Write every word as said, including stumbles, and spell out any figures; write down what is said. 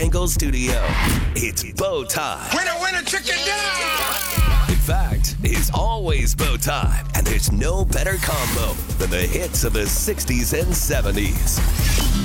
Angle Studio. It's Bow Time. Winner, winner, chicken dinner! In fact, it's always Bow Time, and there's no better combo than the hits of the sixties and seventies.